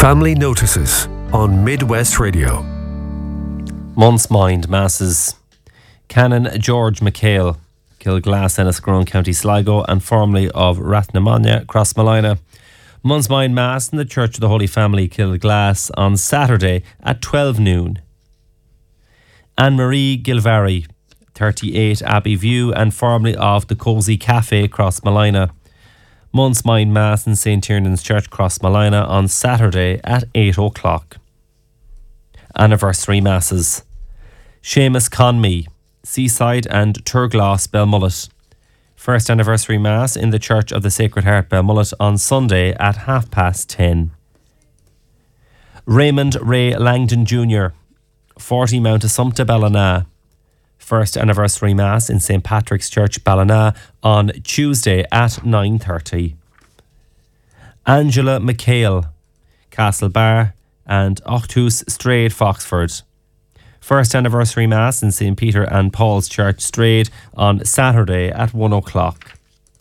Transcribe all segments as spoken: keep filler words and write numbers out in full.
Family Notices on Midwest Radio. Month's Mind Masses. Canon George McHale, Kilglass, Enniscrone, County Sligo, and formerly of Rathnamonia, Crossmolina. Month's Mind Mass in the Church of the Holy Family, Kilglass, on Saturday at twelve noon. Anne-Marie Gilvary, thirty-eight Abbey View, and formerly of the Cosy Cafe, Crossmolina. Month's Mind Mass in Saint Tiernan's Church, Crossmolina, on Saturday at eight o'clock. Anniversary Masses. Seamus Conmee, Seaside and Turgloss, Belmullet. First Anniversary Mass in the Church of the Sacred Heart, Belmullet, on Sunday at half past ten. Raymond Ray Langdon Junior, forty Mount Assumpta, Ballina. First Anniversary Mass in Saint Patrick's Church, Ballina, on Tuesday at nine thirty. Angela McHale, Castlebar and Ochtus Strayed, Foxford. First Anniversary Mass in Saint Peter and Paul's Church, Strayed, on Saturday at one o'clock.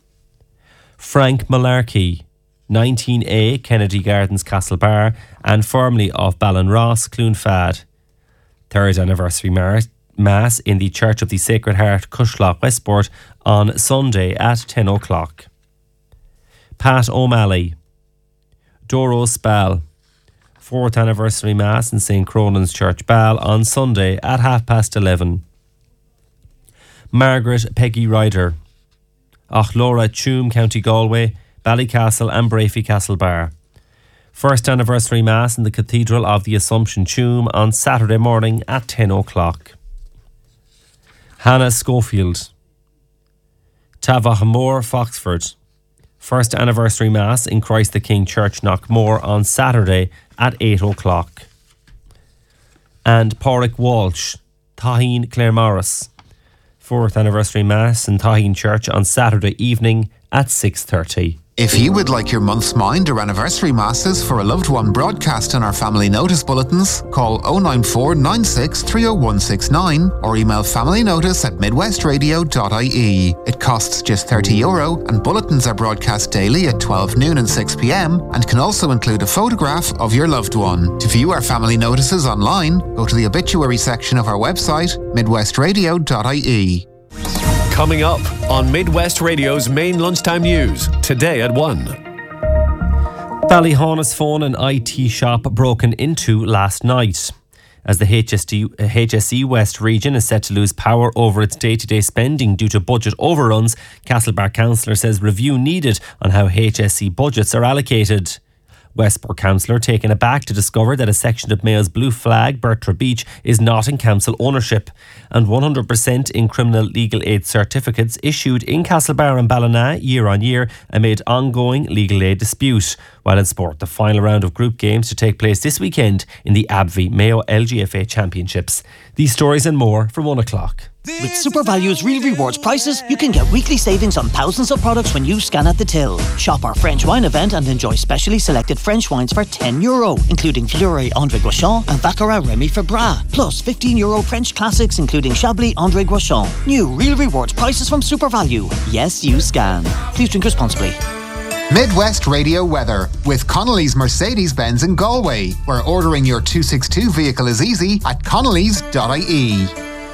Frank Malarkey, nineteen A Kennedy Gardens, Castlebar, and formerly of Ballinross, Cloonfad. Third Anniversary Mass Mass in the Church of the Sacred Heart, Cushlock, Westport, on Sunday at ten o'clock. Pat O'Malley, Doro Spall. Fourth Anniversary Mass in Saint Cronan's Church, Ball, on Sunday at half past eleven. Margaret Peggy Ryder, Ochlora Tuam, County Galway, Ballycastle and Brafey, Castlebar. First Anniversary Mass in the Cathedral of the Assumption, Tuam, on Saturday morning at ten o'clock. Hannah Schofield, Tavaghamore, Foxford. First Anniversary Mass in Christ the King Church, Knockmore, on Saturday at eight o'clock. And Pádraig Walsh, Tahin, Claremorris. Fourth Anniversary Mass in Tahin Church on Saturday evening at six thirty. If you would like your month's mind or anniversary masses for a loved one broadcast on our family notice bulletins, call oh nine four nine six three oh one six nine or email familynotice at midwestradio dot I E. It costs just thirty euro and bulletins are broadcast daily at twelve noon and six p.m. and can also include a photograph of your loved one. To view our family notices online, go to the obituary section of our website, midwestradio dot I E. Coming up on Midwest Radio's main lunchtime news, today at one. Ballyhaunis phone and I T shop broken into last night. As the H S D, H S E West region is set to lose power over its day-to-day spending due to budget overruns, Castlebar Councillor says review needed on how H S E budgets are allocated. Westport Councillor taken aback to discover that a section of Mayo's Blue Flag, Bertra Beach, is not in council ownership, and one hundred percent in criminal legal aid certificates issued in Castlebar and Ballina year on year amid ongoing legal aid dispute. While in sport, the final round of group games to take place this weekend in the A B V I Mayo L G F A Championships. These stories and more from one o'clock. With SuperValue's Real Rewards prices, you can get weekly savings on thousands of products when you scan at the till. Shop our French wine event and enjoy specially selected French wines for ten euro, including Fleury André Gauchon and Baccarat Remy Febras. Plus fifteen euro French classics, including Chablis André Gauchon. New Real Rewards prices from SuperValue. Yes, you scan. Please drink responsibly. Midwest Radio weather with Connolly's Mercedes-Benz in Galway, where ordering your two sixty-two vehicle is easy at connellys dot I E.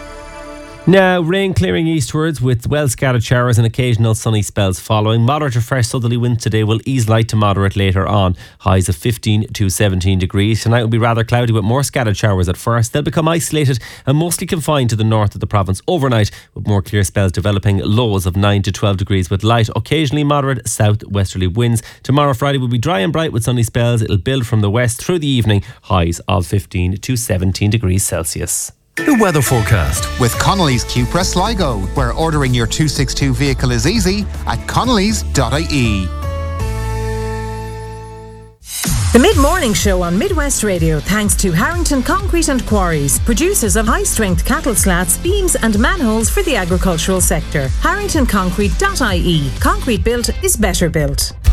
Now, rain clearing eastwards with well scattered showers and occasional sunny spells following. Moderate to fresh southerly winds today will ease light to moderate later on. Highs of fifteen to seventeen degrees. Tonight will be rather cloudy with more scattered showers at first. They'll become isolated and mostly confined to the north of the province overnight, with more clear spells developing. Lows of nine to twelve degrees with light, occasionally moderate south-westerly winds. Tomorrow, Friday, will be dry and bright with sunny spells. It'll build from the west through the evening. Highs of fifteen to seventeen degrees Celsius. The weather forecast with Connolly's Cupra Sligo, where ordering your two sixty-two vehicle is easy at connellys dot I E. The Mid-Morning Show on Midwest Radio, thanks to Harrington Concrete and Quarries, producers of high-strength cattle slats, beams and manholes for the agricultural sector. harrington concrete dot I E. Concrete built is better built.